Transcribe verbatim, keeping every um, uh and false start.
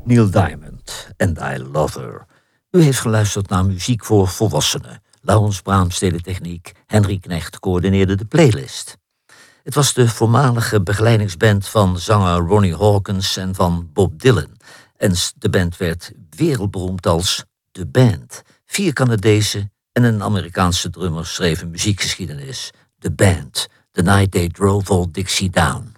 Neil Diamond, And I Love Her. U heeft geluisterd naar muziek voor volwassenen. Laurens Brahms deed de techniek, Henry Knecht coördineerde de playlist. Het was de voormalige begeleidingsband van zanger Ronnie Hawkins en van Bob Dylan. En de band werd wereldberoemd als The Band. Vier Canadezen en een Amerikaanse drummer schreven muziekgeschiedenis. The Band, The Night They Drove Old Dixie Down.